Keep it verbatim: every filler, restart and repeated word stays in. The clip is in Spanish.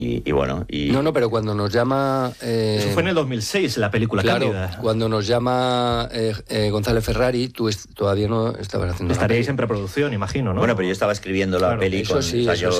Y, y bueno, y... No, no, pero cuando nos llama... Eh, Eso fue en el dos mil seis, la película claro, Cándida. Cuando nos llama eh, eh, González Ferrari, tú est- todavía no estabas haciendo Estaríais la en preproducción, imagino, ¿no? Bueno, pero yo estaba escribiendo la Claro, peli eso con, sí, o sea, eso yo